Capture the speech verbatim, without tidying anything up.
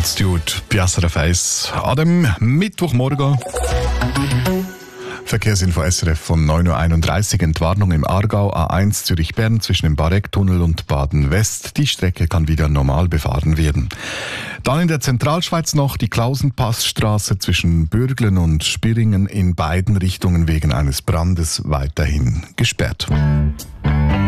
Stewart, Piazza der Face. An dem Mittwochmorgen. Verkehrsinfo S R F von neun Uhr einunddreißig. Entwarnung im Aargau, A eins Zürich-Bern zwischen dem Barecktunnel und Baden-West. Die Strecke kann wieder normal befahren werden. Dann in der Zentralschweiz noch die Klausenpassstraße zwischen Bürglen und Spiringen in beiden Richtungen wegen eines Brandes weiterhin gesperrt.